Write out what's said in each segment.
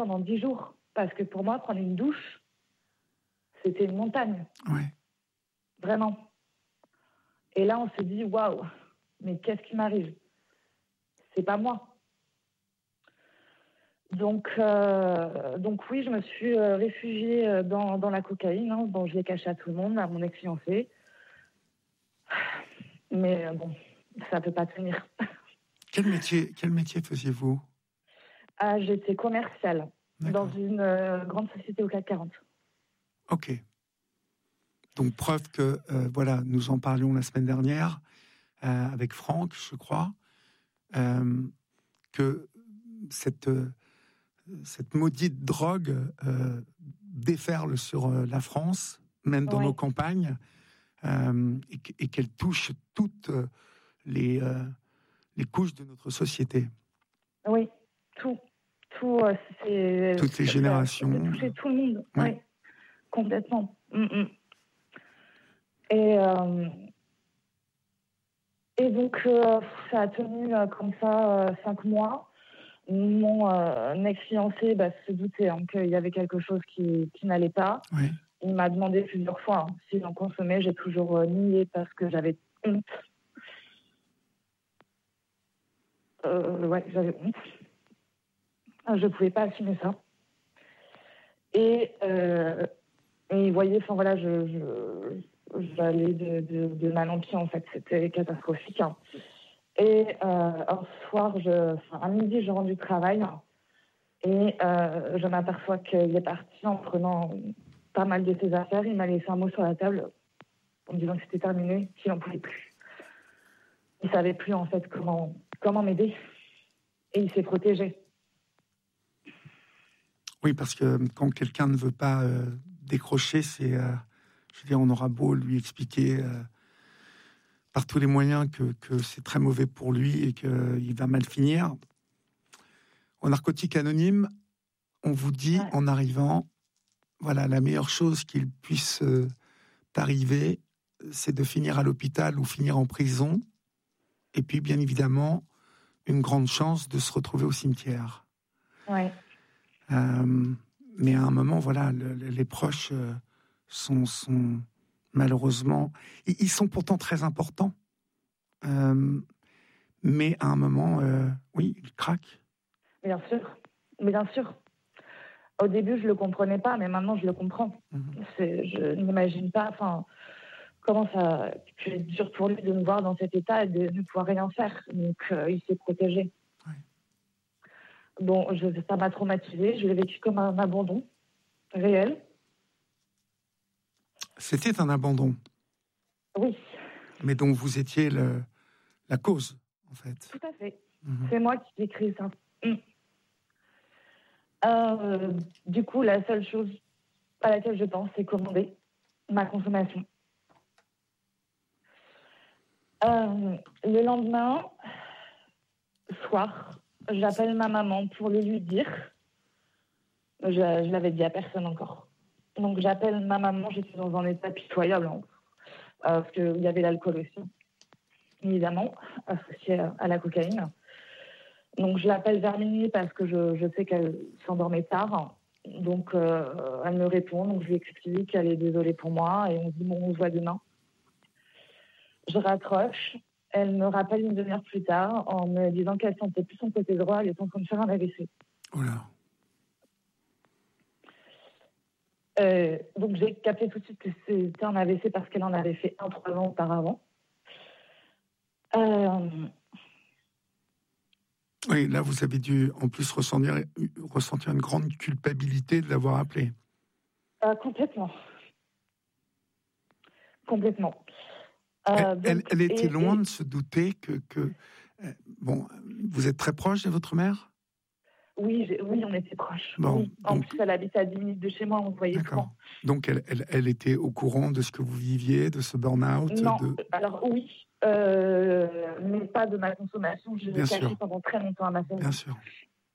pendant 10 jours. Parce que pour moi, prendre une douche, c'était une montagne. Ouais. Vraiment. Et là, on se dit, waouh, mais qu'est-ce qui m'arrive? C'est pas moi. Donc oui, je me suis réfugiée dans la cocaïne. Hein. Bon, je l'ai caché à tout le monde, à mon ex-fiancé. Mais bon, ça peut pas tenir. Quel métier faisiez-vous? J'étais commerciale D'accord. dans une grande société au CAC 40. Ok. Donc preuve que, voilà, nous en parlions la semaine dernière avec Franck, je crois, que cette maudite drogue déferle sur la France, même dans nos campagnes, et qu'elle touche toutes les couches de notre société. Oui, tout, c'est... Toutes les générations. Ça touché tout le monde, ouais. Oui, complètement. Et donc, ça a tenu comme ça 5 mois. Mon ex-fiancé se doutait qu'il y avait quelque chose qui n'allait pas. Oui. Il m'a demandé plusieurs fois si j'en consommais. J'ai toujours nié parce que j'avais honte. J'avais honte. Je ne pouvais pas assumer ça. Et il voyait, j'allais de mal en pis, en fait. C'était catastrophique. Et un soir, à midi, je rentre du travail et je m'aperçois qu'il est parti en prenant pas mal de ses affaires. Il m'a laissé un mot sur la table en me disant que c'était terminé, qu'il n'en pouvait plus. Il ne savait plus, en fait, comment m'aider. Et il s'est protégé. Oui, parce que quand quelqu'un ne veut pas décrocher, c'est... je veux dire, on aura beau lui expliquer par tous les moyens que c'est très mauvais pour lui et qu'il va mal finir. Au Narcotique Anonyme, on vous dit en arrivant, voilà, la meilleure chose qu'il puisse t'arriver, c'est de finir à l'hôpital ou finir en prison. Et puis, bien évidemment, une grande chance de se retrouver au cimetière. Ouais. Mais à un moment, voilà, les proches sont malheureusement... Ils sont pourtant très importants. Mais à un moment, oui, ils craquent. Bien sûr. Au début, je le comprenais pas, mais maintenant, je le comprends. Je n'imagine pas, comment ça peut être dur pour lui de me voir dans cet état et de ne pouvoir rien faire. Donc, il s'est protégé. Ouais. Bon, ça m'a traumatisée. Je l'ai vécu comme un abandon réel. C'était un abandon. Oui. Mais dont vous étiez la cause, en fait. Tout à fait. C'est moi qui ai créé ça. Du coup, la seule chose à laquelle je pense, c'est commander ma consommation. Le lendemain, soir, j'appelle ma maman pour le lui dire. Je l'avais dit à personne encore. Donc j'appelle ma maman, j'étais dans un état pitoyable, parce qu'il y avait l'alcool aussi, évidemment, associé à la cocaïne. Donc je l'appelle vers minuit parce que je sais qu'elle s'endormait tard. Donc elle me répond, donc je lui explique qu'elle est désolée pour moi et on se dit bon, on se voit demain. Je raccroche, elle me rappelle une demi-heure plus tard en me disant qu'elle sentait plus son côté droit, elle est en train de faire un AVC. Oh là. Donc j'ai capté tout de suite que c'était un AVC parce qu'elle en avait fait 3 ans auparavant. Oui, là vous avez dû en plus ressentir une grande culpabilité de l'avoir appelée. Complètement. Elle était loin de se douter que bon, vous êtes très proche de votre mère? Oui, on était proches. Bon, oui. En plus, elle habitait à 10 minutes de chez moi, on se voyait souvent. Donc, elle était au courant de ce que vous viviez, de ce burn-out? Non, alors oui, mais pas de ma consommation. Je l'ai caché pendant très longtemps à ma famille. Bien sûr.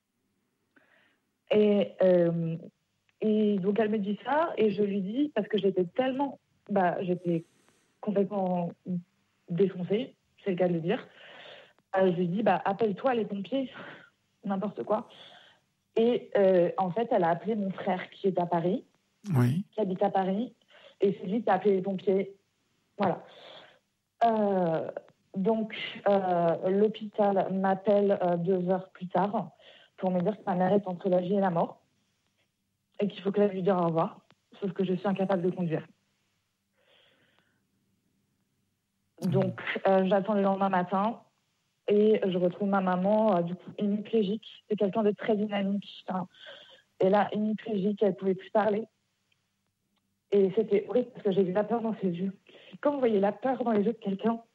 Et donc, elle me dit ça, et je lui dis, parce que j'étais tellement... j'étais complètement défoncée, c'est le cas de le dire. Je lui dis, appelle-toi les pompiers, n'importe quoi. Et en fait, elle a appelé mon frère qui est à Paris, Oui. qui habite à Paris, et c'est lui qui a appelé les pompiers. Voilà. Donc, l'hôpital m'appelle 2 heures plus tard pour me dire que ma mère est entre la vie et la mort et qu'il faut que j'aille lui dire au revoir, sauf que je suis incapable de conduire. Donc, j'attends le lendemain matin et je retrouve ma maman, du coup, hémiplégique. C'est quelqu'un de très dynamique. Hein. Et là, hémiplégique, elle ne pouvait plus parler. Et c'était horrible parce que j'ai vu la peur dans ses yeux. Quand vous voyez la peur dans les yeux de quelqu'un,